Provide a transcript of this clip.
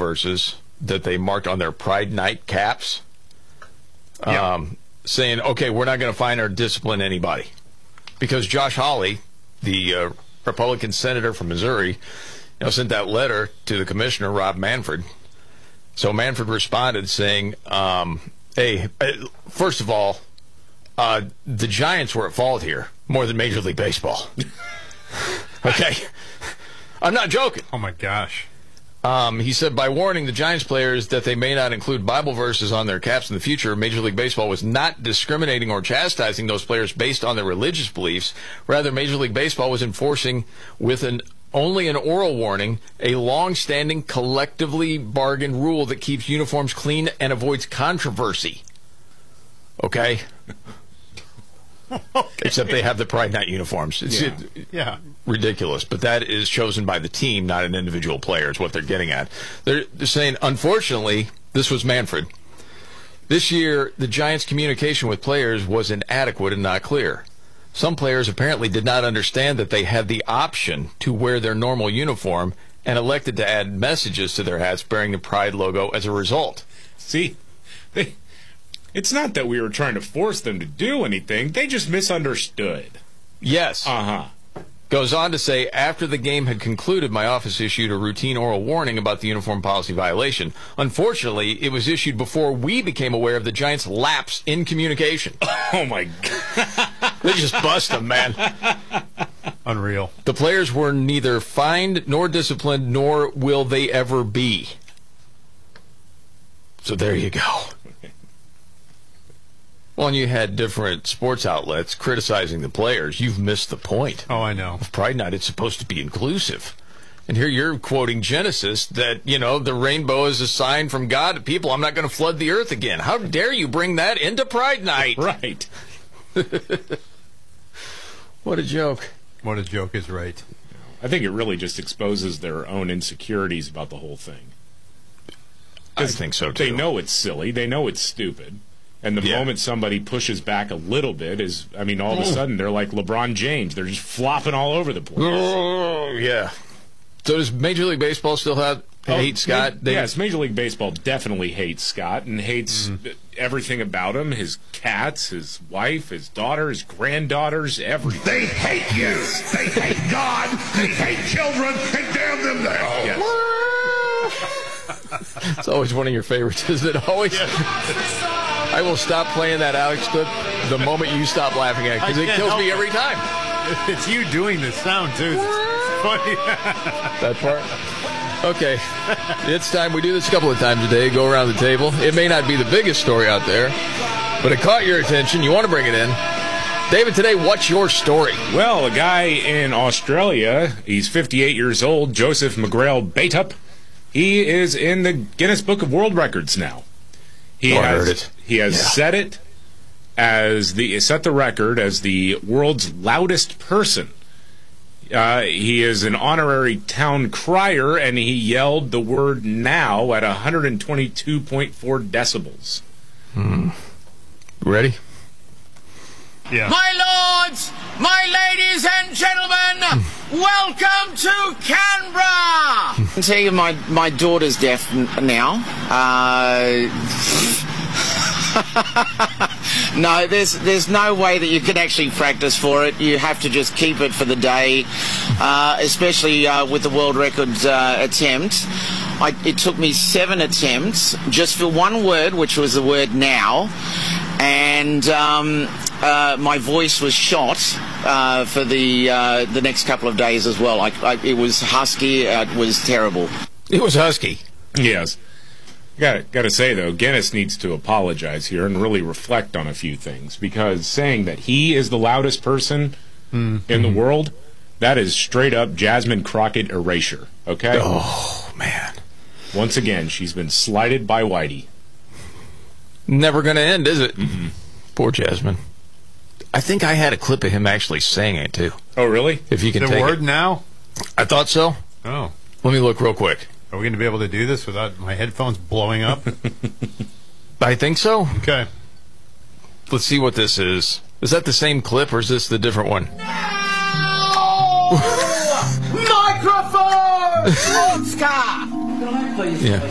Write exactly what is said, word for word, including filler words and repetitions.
verses that they marked on their Pride Night caps, um, yeah. saying, okay, we're not going to fine or discipline anybody. Because Josh Hawley, the uh, Republican senator from Missouri, you know, sent that letter to the commissioner, Rob Manfred. So Manfred responded saying, um, hey, first of all, uh, the Giants were at fault here more than Major League Baseball. Okay? I'm not joking. Oh, my gosh. Um, he said, by warning the Giants players that they may not include Bible verses on their caps in the future, Major League Baseball was not discriminating or chastising those players based on their religious beliefs. Rather, Major League Baseball was enforcing with an only an oral warning, a long-standing collectively bargained rule that keeps uniforms clean and avoids controversy. Okay? Okay. Except they have the Pride Night uniforms. It's yeah. It, yeah. ridiculous. But that is chosen by the team, not an individual player, is what they're getting at. They're, they're saying, unfortunately, this was Manfred. This year, the Giants' communication with players was inadequate and not clear. Some players apparently did not understand that they had the option to wear their normal uniform and elected to add messages to their hats bearing the Pride logo as a result. See, they... It's not that we were trying to force them to do anything. They just misunderstood. Yes. Uh-huh. Goes on to say, after the game had concluded, my office issued a routine oral warning about the uniform policy violation. Unfortunately, it was issued before we became aware of the Giants' lapse in communication. Oh, my God. They just bust them, man. Unreal. The players were neither fined nor disciplined, nor will they ever be. So there you go. Well, and you had different sports outlets criticizing the players. You've missed the point. Oh, I know. Of Pride Night, it's supposed to be inclusive. And here you're quoting Genesis that, you know, the rainbow is a sign from God to people. I'm not going to flood the earth again. How dare you bring that into Pride Night? Right. What a joke. What a joke is right. I think it really just exposes their own insecurities about the whole thing. I think so, too. They know it's silly. They know it's stupid. And the yeah. moment somebody pushes back a little bit is, I mean, all of a sudden they're like LeBron James. They're just flopping all over the place. Oh, yeah. So does Major League Baseball still have oh, hate Scott? Ma- they, yes, Major League Baseball definitely hates Scott and hates mm. everything about him, his cats, his wife, his daughter, his granddaughters, everything. They hate you. They hate God. They hate children. And damn them there. Oh. Yes. It's always one of your favorites, isn't it? Always. Yes. I will stop playing that Alex clip the moment you stop laughing at it, because it kills me every time. It's you doing the sound, too. It's funny. That part? Okay. It's time. We do this a couple of times a day. Go around the table. It may not be the biggest story out there, but it caught your attention. You want to bring it in. David, today, what's your story? Well, a guy in Australia, he's fifty-eight years old, Joseph McGrail Batup. He is in the Guinness Book of World Records now. He oh, has, I heard it. He has yeah. set it as the set the record as the world's loudest person. Uh, he is an honorary town crier, and he yelled the word "now" at one hundred twenty-two point four decibels. Hmm. Ready? Yeah. My lords, my ladies and gentlemen, welcome to Canberra. I'll tell you, my, my daughter's deaf n- now. Uh, no, there's there's no way that you can actually practice for it. You have to just keep it for the day, uh, especially uh, with the world record uh, attempt. I, it took me seven attempts just for one word, which was the word "now," and um, uh, my voice was shot uh, for the uh, the next couple of days as well. I, I, it was husky. Uh, it was terrible. It was husky. Yes. Got got to say, though, Guinness needs to apologize here and really reflect on a few things, because saying that he is the loudest person mm-hmm. in the world, that is straight up Jasmine Crockett erasure, okay? Oh, man. Once again, she's been slighted by Whitey. Never going to end, is it? Mm-hmm. Poor Jasmine. I think I had a clip of him actually saying it, too. Oh, really? If you can the take word it. now? I thought so. Oh. Let me look real quick. Are we going to be able to do this without my headphones blowing up? I think so. Okay. Let's see what this is. Is that the same clip, or is this the different one? No! Microphone! Oscar! Yeah.